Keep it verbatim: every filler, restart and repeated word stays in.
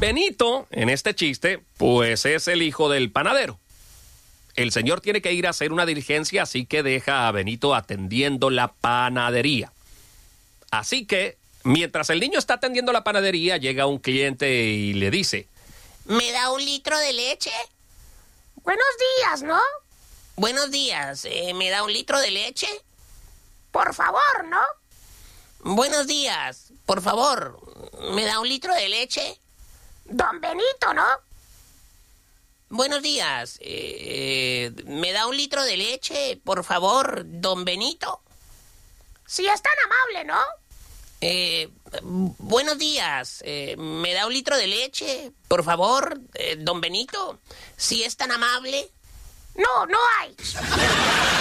Benito, en este chiste, pues es el hijo del panadero. El señor tiene que ir a hacer una diligencia, así que deja a Benito atendiendo la panadería. Así que, mientras el niño está atendiendo la panadería, llega un cliente y le dice: ¿Me da un litro de leche? Buenos días, ¿no? Buenos días, eh, ¿me da un litro de leche? Por favor, ¿no? Buenos días, por favor, ¿me da un litro de leche? Don Benito, ¿no? Buenos días, eh, ¿me da un litro de leche, por favor, don Benito? Si es tan amable, ¿no? Eh, buenos días, eh, ¿me da un litro de leche, por favor, eh, don Benito? Si es tan amable. No, no hay.